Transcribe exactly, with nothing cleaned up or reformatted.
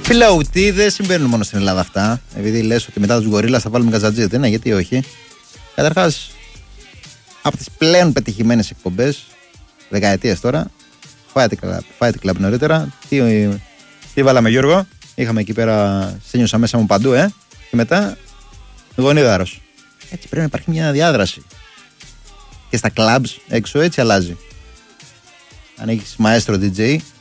Φίλε, ουτί δεν συμβαίνουν μόνο στην Ελλάδα αυτά. Επειδή λες ότι μετά τους Γορίλας θα βάλουμε Καζατζίδη. Ναι, γιατί όχι. Καταρχάς, από τις πλέον πετυχημένες εκπομπές, δεκαετίες τώρα, Fight Club, Fight Club νωρίτερα. Τι, τι βάλαμε, Γιώργο? Είχαμε εκεί πέρα, στένιωσα μέσα μου παντού, ε. Και μετά, γονίδαρος. Έτσι πρέπει να υπάρχει μια διάδραση. Και στα clubs έξω έτσι αλλάζει. Αν έχεις μαέστρο ντι τζέι,